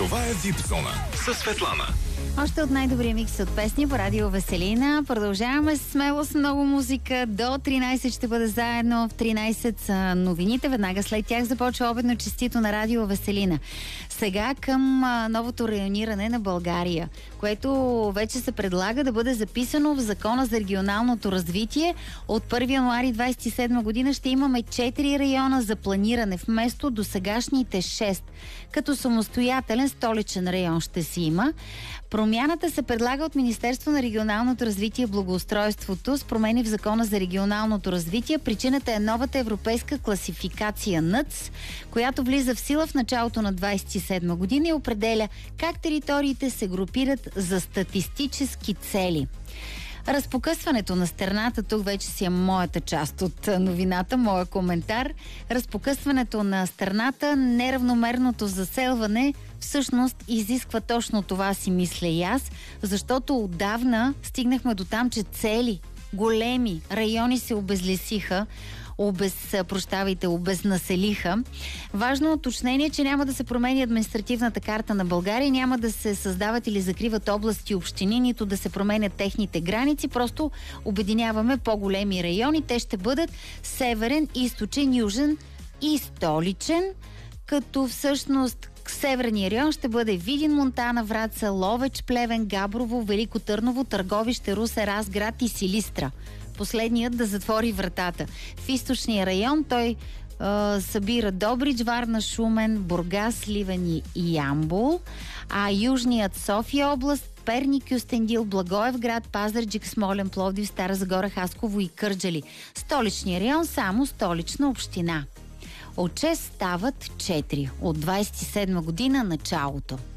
Това е Випзона със Светлана. Още от най-добрия микс от песни по радио Веселина. Продължаваме смело с много музика. До 13 ще бъде заедно. В 13 са новините. Веднага след тях започва обедно честито на радио Веселина. Сега към новото райониране на България, което вече се предлага да бъде записано в Закона за регионалното развитие. От 1 януари 2027 година ще имаме 4 района за планиране вместо досегашните 6. Като самостоятелен столичен район ще си има. Промяната се предлага от Министерство на регионалното развитие и благоустройството с промени в Закона за регионалното развитие. Причината е новата европейска класификация НъЦ, която влиза в сила в началото на 27 година и определя как териториите се групират за статистически цели. Разпокъсването на страната, тук вече си е моята част от новината, моя коментар. Разпокъсването на страната, неравномерното заселване всъщност изисква точно това, си мисля и аз, защото отдавна стигнахме до там, че цели големи райони се обезлесиха, обезнаселиха. Важно уточнение, че няма да се промени административната карта на България, няма да се създават или закриват области и общини, нито да се променят техните граници, просто обединяваме по-големи райони. Те ще бъдат северен, източен, южен и столичен, като всъщност северният район ще бъде Видин, Монтана, Враца, Ловеч, Плевен, Габрово, Велико Търново, Търговище, Русе, Разград и Силистра. Последният да затвори вратата. В източния район той събира Добрич, Варна, Шумен, Бургас, Сливен и Ямбол, а южният София област, Перник, Кюстендил, Благоевград, Пазарджик, Смолен, Пловдив, Стара Загора, Хасково и Кърджали. Столичния район само Столична община. От 6 стават 4. От 27 година началото.